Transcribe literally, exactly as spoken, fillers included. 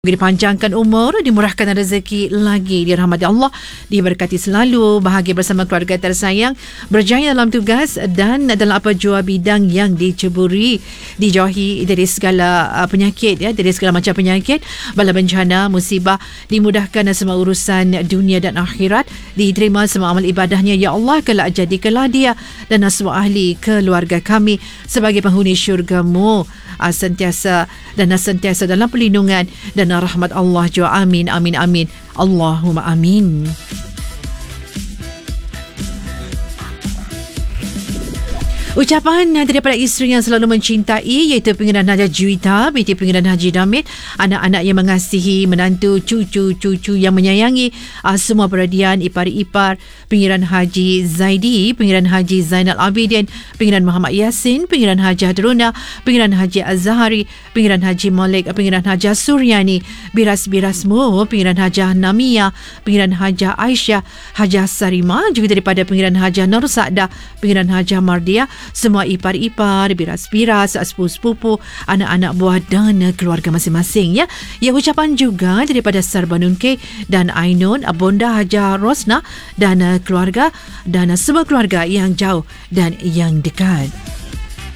Dipanjangkan umur, dimurahkan rezeki lagi, dirahmati Allah, diberkati selalu, bahagia bersama keluarga tersayang, berjaya dalam tugas dan dalam apa jua bidang yang diceburi, dijauhi dari segala uh, penyakit, ya, dari segala macam penyakit, bala bencana, musibah, dimudahkan semua urusan dunia dan akhirat, diterima semua amal ibadahnya, ya Allah, kelak jadikanlah dia dan semua ahli keluarga kami sebagai penghuni syurga-Mu, uh, sentiasa dan sentiasa dalam perlindungan dan rahmat Allah jua. Amin, amin, amin. Allahumma amin. Ucapan daripada isteri yang selalu mencintai, iaitu Pengiran Haji Juwita binti Pengiran Haji Damit, anak-anak yang mengasihi, menantu, cucu-cucu yang menyayangi, uh, semua perhatian ipar-ipar Pengiran Haji Zaidi, Pengiran Haji Zainal Abidin, Pengiran Muhammad Yasin, Pengiran Haji Hadruna, Pengiran Haji Az-Zahari, Pengiran Haji Malik, Pengiran Haji Suryani, biras-birasmu, Pengiran Haji Namia, Pengiran Haji Aisyah, Haji Sarima, juga daripada Pengiran Haji Nur Sa'dah, Pengiran Haji Mardia, semua ipar-ipar, biras-biras, sepupu-sepupu, anak-anak buah dan keluarga masing-masing, ya. Ya, ucapan juga daripada Sarbanun K dan Ainun, Bonda Haja Rosna dan keluarga dan semua keluarga yang jauh dan yang dekat.